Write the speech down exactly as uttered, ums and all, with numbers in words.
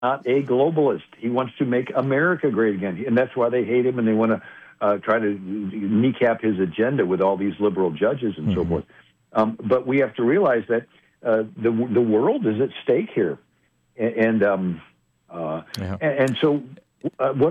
not a globalist. He wants to make America great again, and that's why they hate him, and they want to uh, try to kneecap his agenda with all these liberal judges and mm-hmm. so forth. Um, but we have to realize that uh, the the world is at stake here, and and, um, uh, yeah. and, and so uh, what.